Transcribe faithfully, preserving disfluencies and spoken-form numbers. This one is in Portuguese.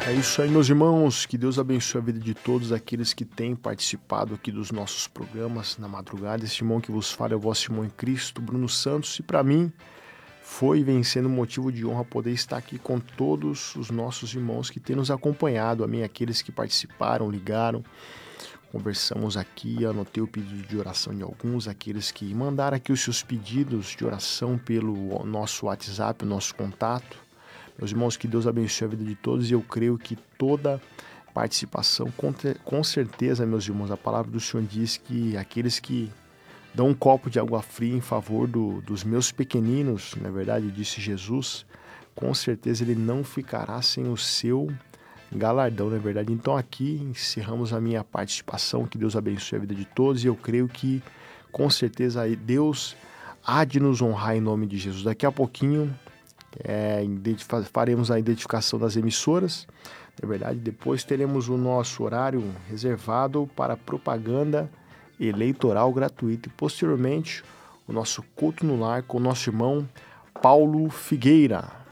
É isso aí, meus irmãos. Que Deus abençoe a vida de todos aqueles que têm participado aqui dos nossos programas na madrugada. Esse irmão que vos fala é o vosso irmão em Cristo, Bruno Santos. E para mim foi vencendo motivo de honra poder estar aqui com todos os nossos irmãos que têm nos acompanhado. Amém. Aqueles que participaram, ligaram, conversamos aqui. Anotei o pedido de oração de alguns, aqueles que mandaram aqui os seus pedidos de oração pelo nosso WhatsApp, o nosso contato. Meus irmãos, que Deus abençoe a vida de todos e eu creio que toda participação, com, te, com certeza, meus irmãos, a palavra do Senhor diz que aqueles que dão um copo de água fria em favor do, dos meus pequeninos, na verdade, disse Jesus, com certeza ele não ficará sem o seu galardão, na verdade. Então aqui encerramos a minha participação, que Deus abençoe a vida de todos e eu creio que com certeza Deus há de nos honrar em nome de Jesus. Daqui a pouquinho É, faremos a identificação das emissoras, na verdade, depois teremos o nosso horário reservado para propaganda eleitoral gratuita e posteriormente o nosso culto no lar com o nosso irmão Paulo Figueira.